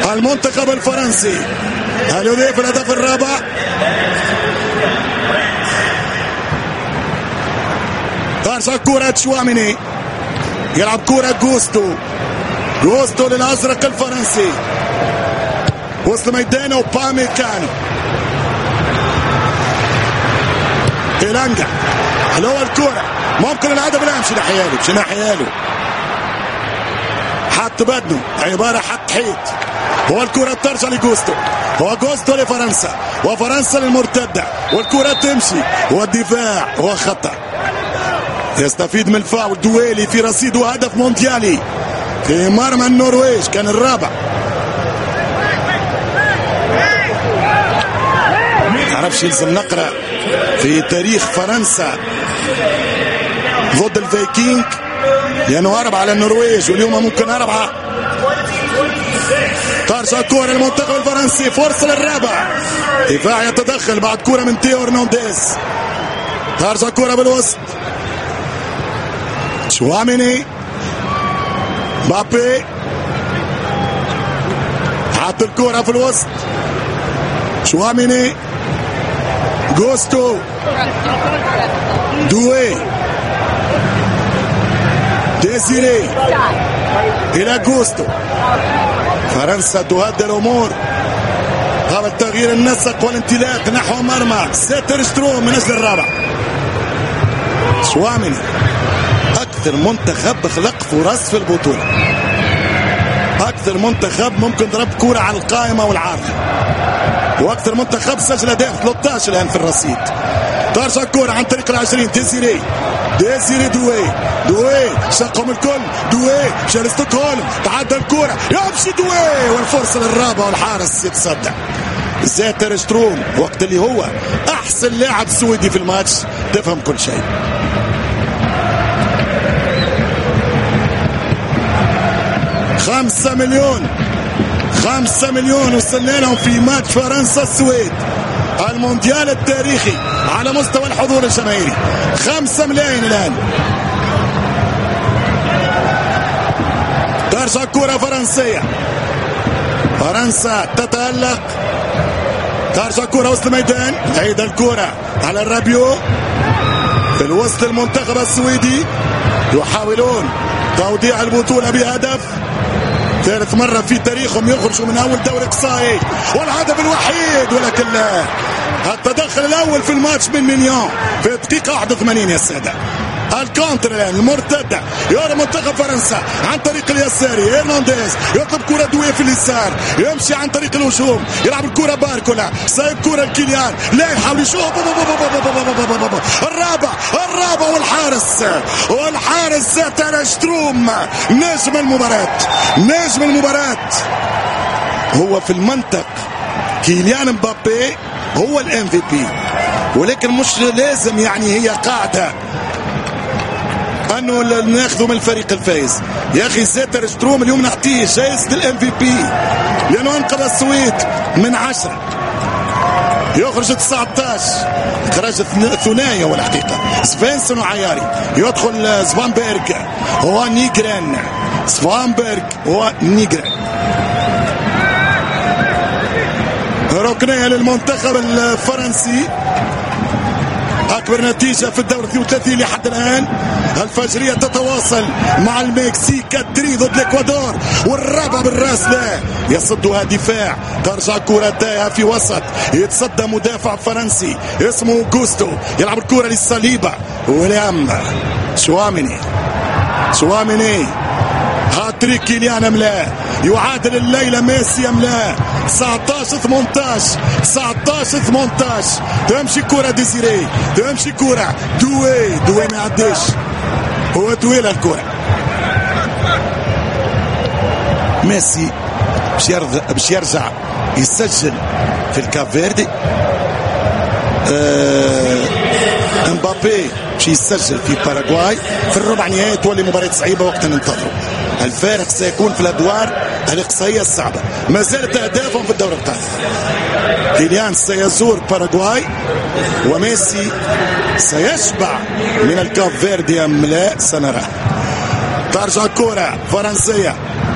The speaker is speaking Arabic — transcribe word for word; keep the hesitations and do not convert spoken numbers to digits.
المنتخب الفرنسي. هل يضيف الهدف الرابع؟ ترجع كرة تشواميني، يلعب كرة جوستو، جوستو للأزرق الفرنسي، وسط ميدانه وباميكانو، إيلانجا حلوة الكرة، ممكن الهدف. لا مش ناحياله، مش ناحياله، حط بدنه، عبارة حط حيط. هو الكرة ترجع لجوستو، هو جوستو لفرنسا، وفرنسا للمرتدة، والكرة تمشي، والدفاع هو خطأ. يستفيد من الفاول دويلي في رصيده هدف مونديالي في مرمى النرويج، كان الرابع. معرفش يلزم نقرأ في تاريخ فرنسا ضد الفايكينج، لأنه أربعة على النرويج واليوم ممكن أربعة. ترجع كرة للمنتخب الفرنسي، فرصة للرابع، دفاع يتدخل بعد كرة من تيو هرنانديز. ترجع كرة بالوسط، تشواميني، مبابي حط الكرة في الوسط، تشواميني، جوستو، دوي، ديزيري إلى جوستو. فرنسا تهدى الأمور قبل تغيير النسق والانطلاق نحو مرمى سيتر شتروم من أجل الرابع. تشواميني أكثر منتخب خلق فرص في البطولة، أكثر منتخب ممكن ضرب كرة على القائمة والعارضة، وأكثر منتخب سجل أهداف ثلاثة عشر الآن في الرصيد. ترجع الكرة عن طريق العشرين، ديزيري، ديزيري دوي، دوي شقهم الكل، دوي شال ستوكهولم، تعدى الكرة، يمشي دوي، والفرصة للرابع والحارس يتصدى. زيتر شتروم وقت اللي هو أحسن لاعب سويدي في الماتش، تفهم كل شيء. خمسة مليون خمسة مليون وصلنا لهم في ماتش فرنسا السويد، المونديال التاريخي على مستوى الحضور الجماهيري. خمسة ملايين الآن. ترجع كرة فرنسية، فرنسا تتألق، ترجع كرة وسط الميدان، تعيد الكرة على الرابيو في الوسط. المنتخب السويدي يحاولون توديع البطولة بهدف، ثالث مرة في تاريخهم يخرجوا من أول دوري إقصائي، والهدف الوحيد، ولكن التدخل الأول في الماتش من مينيون في الدقيقة واحد وثمانين يا سادة. الكونتر الآن، المرتدة، يرى منتخب فرنسا عن طريق اليساري، هرنانديز يطلب كرة دوية في اليسار، يمشي عن طريق الهجوم، يلعب الكرة باركولا، سايب كرة الكيليان، لا يحاول يشوف، الرابع الرابع والحارس والحارس سيتر شتروم، نجم المباراة، نجم المباراة هو في المنطق. كيليان مبابي هو الام في بي، ولكن مش لازم يعني هي قاعدة انه ناخذه من الفريق الفائز. يا اخي سيتر شتروم اليوم نعطيه جائزة الام في بي لانه انقذ السويد من عشرة، يخرج تسعة عشر، خرج ثنائي هو الحقيقة، سفينسون وعياري، يدخل سفانبرغ هو نيجرين، سفانبرغ هو نيجرين. ركنية للمنتخب الفرنسي، أكبر نتيجة في الدوري اثنين وثلاثين لحد الآن. الفجرية تتواصل مع المكسيك، التري ضد الإكوادور، والرابع بالراس لا يصدها دفاع. ترجع كرة تايهة في وسط، يتصدى مدافع فرنسي اسمه جوستو، يلعب الكرة للصليبة، وليام تشواميني، تشواميني هاتريك كيليان أملا، يعادل الليلة ميسي أملا. تسعة عشر ثمانية عشر تسعة عشر ثمانية عشر، تمشي كرة ديزيري، تمشي كرة دوي، دوي ما يعديش، هو طويل الكرة. ميسي باش يرجع يسجل في الكاب فيردي، أه امبابي باش يسجل في باراغواي. في الربع نهائي تولي مباراة صعيبة وقت ننتظروا. الفارق سيكون في الادوار الاقصائية الصعبة، ما زالت اهدافهم في الدوري القادم. كيليان سيزور باراغواي، وميسي سيشبع من الكاب فيردي ام لا، سنرى. ترجع كرة فرنسية،